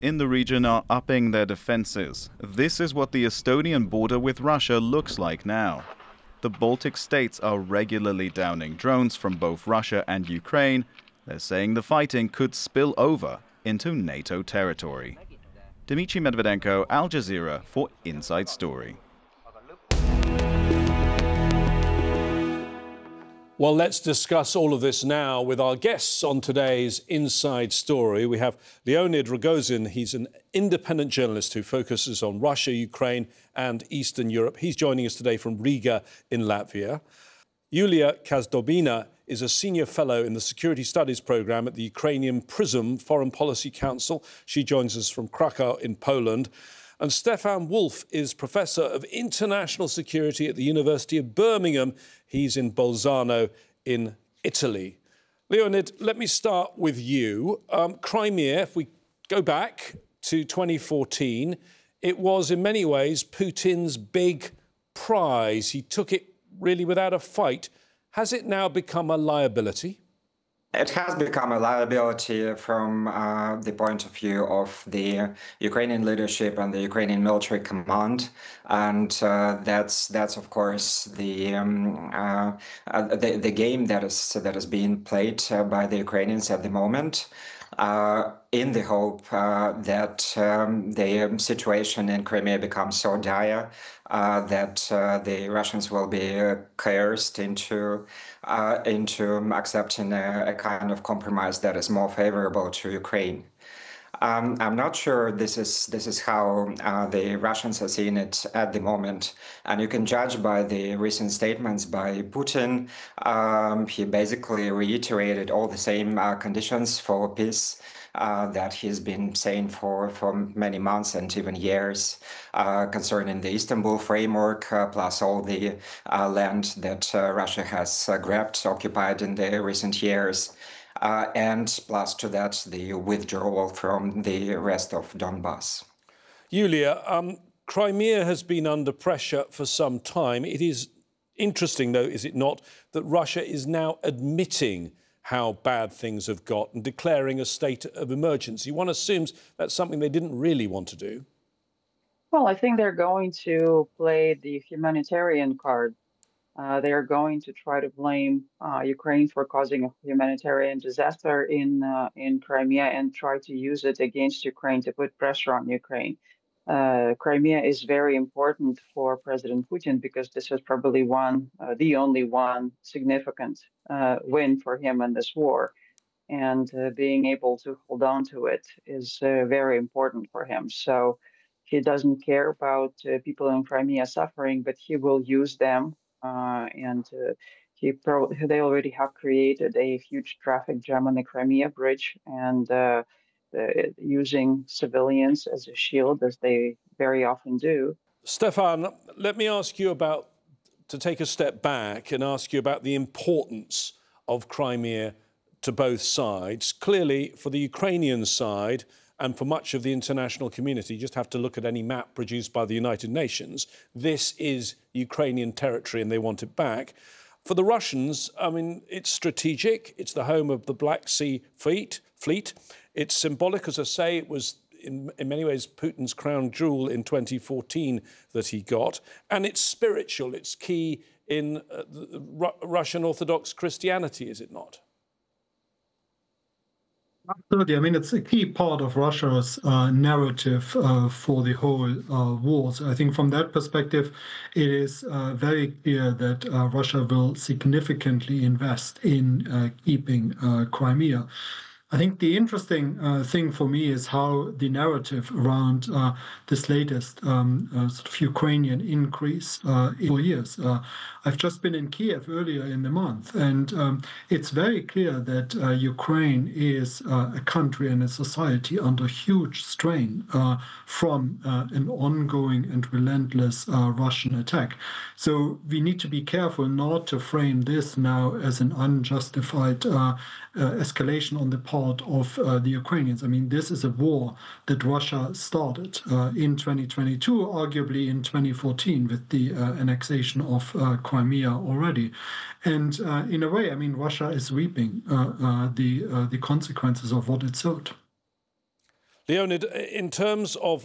in the region are upping their defenses. This is what the Estonian border with Russia looks like now. The Baltic states are regularly downing drones from both Russia and Ukraine. They're saying the fighting could spill over into NATO territory. Dmitry Medvedenko, Al Jazeera for Inside Story. Well, let's discuss all of this now with our guests on today's Inside Story. We have Leonid Rogozin. He's an independent journalist who focuses on Russia, Ukraine and Eastern Europe. He's joining us today from Riga in Latvia. Yulia Kazdobina is a senior fellow in the Security Studies programme at the Ukrainian PRISM Foreign Policy Council. She joins us from Krakow in Poland. And Stefan Wolf is Professor of International Security at the University of Birmingham. He's in Bolzano in Italy. Leonid, let me start with you. Crimea, if we go back to 2014, it was in many ways Putin's big prize. He took it really without a fight. Has it now become a liability? It has become a liability from the point of view of the Ukrainian leadership and the Ukrainian military command, and that's of course the game that is being played by the Ukrainians at the moment, in the hope that the situation in Crimea becomes so dire that the Russians will be coerced into accepting a kind of compromise that is more favorable to Ukraine. I'm not sure this is how the Russians are seeing it at the moment, and you can judge by the recent statements by Putin. He basically reiterated all the same conditions for peace that he's been saying for many months and even years concerning the Istanbul framework, plus all the land that Russia has occupied in the recent years. And plus to that, the withdrawal from the rest of Donbass. Yulia, Crimea has been under pressure for some time. It is interesting, though, is it not, that Russia is now admitting how bad things have got and declaring a state of emergency. One assumes that's something they didn't really want to do. Well, I think they're going to play the humanitarian card. They are going to try to blame Ukraine for causing a humanitarian disaster in Crimea and try to use it against Ukraine to put pressure on Ukraine. Crimea is very important for President Putin because this is probably the only one significant win for him in this war. And being able to hold on to it is very important for him. So he doesn't care about people in Crimea suffering, but he will use them. They already have created a huge traffic jam on the Crimea bridge and using civilians as a shield, as they very often do. Stefan, let me ask you to take a step back and ask you about the importance of Crimea to both sides. Clearly, for the Ukrainian side and for much of the international community, you just have to look at any map produced by the United Nations. This is Ukrainian territory and they want it back. For the Russians, I mean, it's strategic. It's the home of the Black Sea fleet. It's symbolic, as I say. It was in many ways Putin's crown jewel in 2014 that he got. And it's spiritual. It's key in Russian Orthodox Christianity, is it not? Absolutely. I mean, it's a key part of Russia's narrative for the whole war. So I think from that perspective, it is very clear that Russia will significantly invest in keeping Crimea. I think the interesting thing for me is how the narrative around this latest sort of Ukrainian increase in 4 years. I've just been in Kiev earlier in the month, and it's very clear that Ukraine is a country and a society under huge strain from an ongoing and relentless Russian attack. So we need to be careful not to frame this now as an unjustified escalation on the part of the Ukrainians. I mean, this is a war that Russia started in 2022, arguably in 2014 with the annexation of Crimea already. And in a way, I mean, Russia is reaping the consequences of what it sowed. Leonid, in terms of